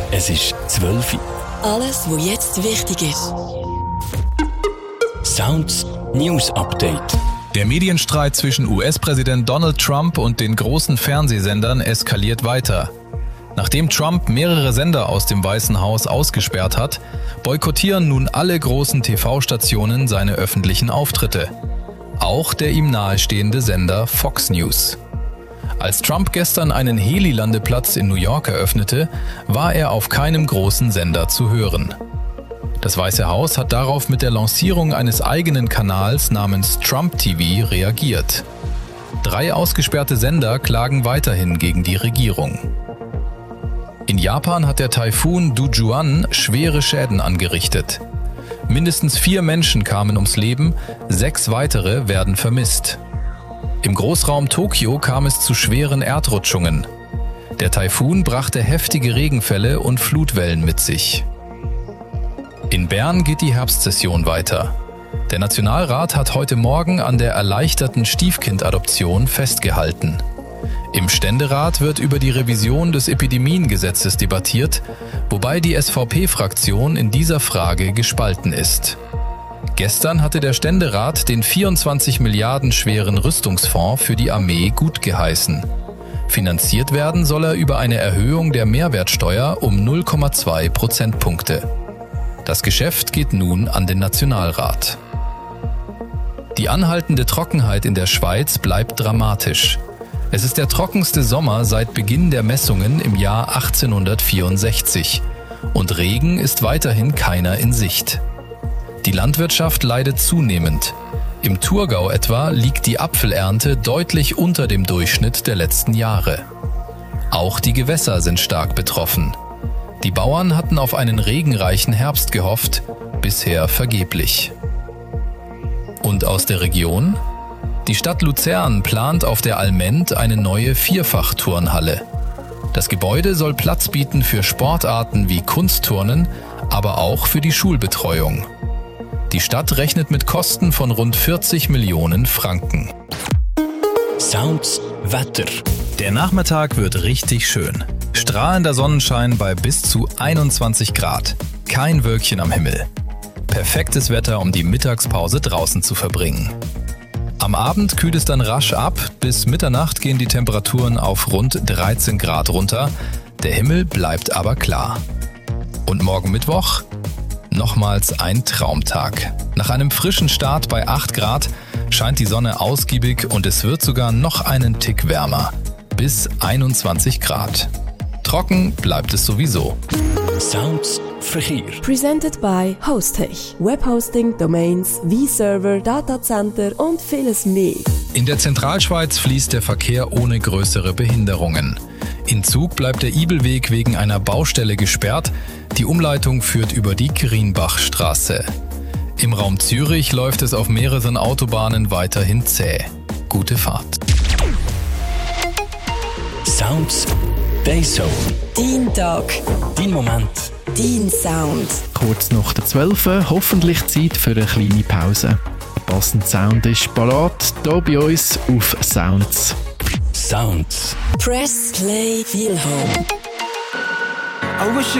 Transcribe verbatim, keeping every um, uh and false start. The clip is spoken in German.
Es ist zwölf Uhr. Alles, was jetzt wichtig ist. Sounds News Update. Der Medienstreit zwischen U S-Präsident Donald Trump und den großen Fernsehsendern eskaliert weiter. Nachdem Trump mehrere Sender aus dem Weißen Haus ausgesperrt hat, boykottieren nun alle großen T V-Stationen seine öffentlichen Auftritte. Auch der ihm nahestehende Sender Fox News. Als Trump gestern einen Heli-Landeplatz in New York eröffnete, war er auf keinem großen Sender zu hören. Das Weiße Haus hat darauf mit der Lancierung eines eigenen Kanals namens Trump T V reagiert. Drei ausgesperrte Sender klagen weiterhin gegen die Regierung. In Japan hat der Taifun Dujuan schwere Schäden angerichtet. Mindestens vier Menschen kamen ums Leben, sechs weitere werden vermisst. Im Großraum Tokio kam es zu schweren Erdrutschungen. Der Taifun brachte heftige Regenfälle und Flutwellen mit sich. In Bern geht die Herbstsession weiter. Der Nationalrat hat heute Morgen an der erleichterten Stiefkindadoption festgehalten. Im Ständerat wird über die Revision des Epidemiengesetzes debattiert, wobei die S V P-Fraktion in dieser Frage gespalten ist. Gestern hatte der Ständerat den vierundzwanzig Milliarden schweren Rüstungsfonds für die Armee gutgeheißen. Finanziert werden soll er über eine Erhöhung der Mehrwertsteuer um null Komma zwei Prozentpunkte. Das Geschäft geht nun an den Nationalrat. Die anhaltende Trockenheit in der Schweiz bleibt dramatisch. Es ist der trockenste Sommer seit Beginn der Messungen im Jahr achtzehnhundertvierundsechzig und Regen ist weiterhin keiner in Sicht. Die Landwirtschaft leidet zunehmend. Im Thurgau etwa liegt die Apfelernte deutlich unter dem Durchschnitt der letzten Jahre. Auch die Gewässer sind stark betroffen. Die Bauern hatten auf einen regenreichen Herbst gehofft, bisher vergeblich. Und aus der Region? Die Stadt Luzern plant auf der Alment eine neue Vierfachturnhalle. Das Gebäude soll Platz bieten für Sportarten wie Kunstturnen, aber auch für die Schulbetreuung. Die Stadt rechnet mit Kosten von rund vierzig Millionen Franken. Sounds Wetter. Der Nachmittag wird richtig schön. Strahlender Sonnenschein bei bis zu einundzwanzig Grad. Kein Wölkchen am Himmel. Perfektes Wetter, um die Mittagspause draußen zu verbringen. Am Abend kühlt es dann rasch ab. Bis Mitternacht gehen die Temperaturen auf rund dreizehn Grad runter. Der Himmel bleibt aber klar. Und morgen Mittwoch? Nochmals ein Traumtag. Nach einem frischen Start bei acht Grad scheint die Sonne ausgiebig und es wird sogar noch einen Tick wärmer. Bis einundzwanzig Grad. Trocken bleibt es sowieso. Sounds Verkehr. Presented by Hostech. Webhosting, Domains, V-Server, Datacenter und vieles mehr. In der Zentralschweiz fließt der Verkehr ohne größere Behinderungen. In Zug bleibt der Ibelweg wegen einer Baustelle gesperrt. Die Umleitung führt über die Grienbachstraße. Im Raum Zürich läuft es auf mehreren Autobahnen weiterhin zäh. Gute Fahrt. Sounds Dayzone. Dein Tag. Dein Moment. Dein Sound. Kurz nach der zwölf Uhr, hoffentlich Zeit für eine kleine Pause. Der passende Sound ist parat, hier bei uns auf Sounds. Sounds. Press Play Feel Home. I wish